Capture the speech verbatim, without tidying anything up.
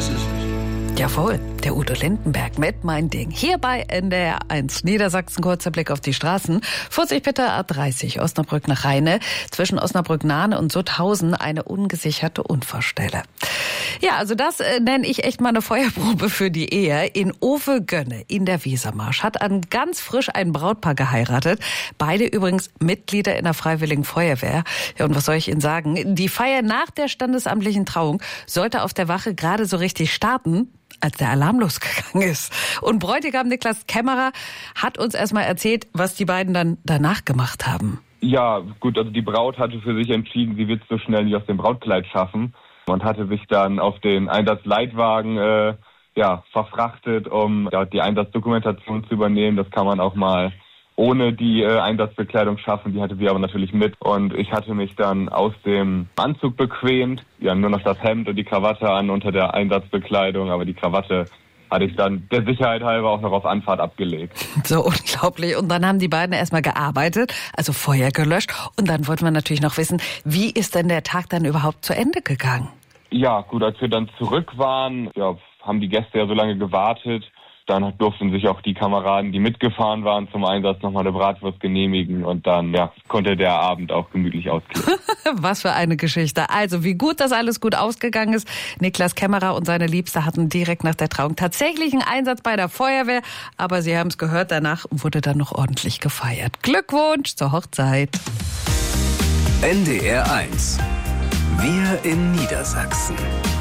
ist es. Jawohl, der Udo Lindenberg mit Mein Ding. Hier bei N D R eins Niedersachsen, kurzer Blick auf die Straßen. Vorsicht bitte, A dreißig, Osnabrück nach Rheine. Zwischen Osnabrück-Nahen und Sutthausen eine ungesicherte Unfallstelle. Ja, also das äh, nenne ich echt mal eine Feuerprobe für die Ehe. In Owe-Gönne in der Wesermarsch hat an ganz frisch ein Brautpaar geheiratet. Beide übrigens Mitglieder in der Freiwilligen Feuerwehr. Ja, und was soll ich Ihnen sagen? Die Feier nach der standesamtlichen Trauung sollte auf der Wache gerade so richtig starten, als der Alarm losgegangen ist. Und Bräutigam Niklas Kämmerer hat uns erstmal erzählt, was die beiden dann danach gemacht haben. Ja, gut, also die Braut hatte für sich entschieden, sie wird es so schnell nicht aus dem Brautkleid schaffen und hatte sich dann auf den Einsatzleitwagen äh, ja, verfrachtet, um ja, die Einsatzdokumentation zu übernehmen. Das kann man auch mal ohne die äh, Einsatzbekleidung schaffen, die hatte sie aber natürlich mit. Und ich hatte mich dann aus dem Anzug bequemt, ja nur noch das Hemd und die Krawatte an unter der Einsatzbekleidung, aber die Krawatte hatte ich dann der Sicherheit halber auch noch auf Anfahrt abgelegt. So unglaublich. Und dann haben die beiden erstmal gearbeitet, also Feuer gelöscht. Und dann wollten wir natürlich noch wissen, wie ist denn der Tag dann überhaupt zu Ende gegangen? Ja, gut, als wir dann zurück waren, ja, haben die Gäste ja so lange gewartet. Dann durften sich auch die Kameraden, die mitgefahren waren zum Einsatz, nochmal eine Bratwurst genehmigen. Und dann ja, konnte der Abend auch gemütlich ausklingen. Was für eine Geschichte. Also, wie gut das alles gut ausgegangen ist. Niklas Kämmerer und seine Liebste hatten direkt nach der Trauung tatsächlich einen Einsatz bei der Feuerwehr. Aber Sie haben es gehört, danach wurde dann noch ordentlich gefeiert. Glückwunsch zur Hochzeit. N D R eins. Wir in Niedersachsen.